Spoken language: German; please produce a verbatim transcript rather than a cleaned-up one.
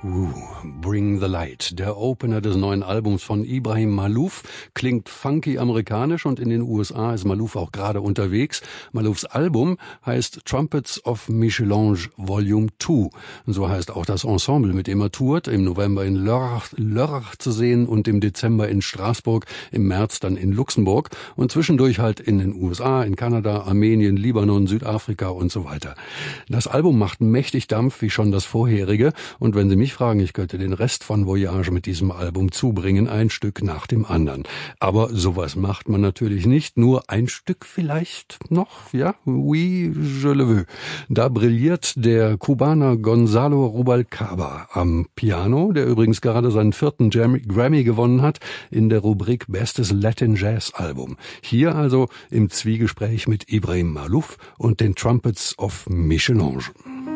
Uh, Bring the Light, der Opener des neuen Albums von Ibrahim Malouf, klingt funky amerikanisch und in den U S A ist Malouf auch gerade unterwegs. Maloufs Album heißt Trumpets of Michelange Volume zwei. So heißt auch das Ensemble, mit dem er tourt, im November in Lörrach, Lörrach zu sehen und im Dezember in Straßburg, im März dann in Luxemburg und zwischendurch halt in den U S A, in Kanada, Armenien, Libanon, Südafrika und so weiter. Das Album macht mächtig Dampf, wie schon das vorherige, und wenn Sie mich fragen, ich könnte den Rest von Voyage mit diesem Album zubringen, ein Stück nach dem anderen. Aber sowas macht man natürlich nicht, nur ein Stück vielleicht noch, ja, oui, je le veux. Da brilliert der Kubaner Gonzalo Rubalcaba am Piano, der übrigens gerade seinen vierten Grammy gewonnen hat in der Rubrik Bestes Latin Jazz Album. Hier also im Zwiegespräch mit Ibrahim Malouf und den Trumpets of Michelange.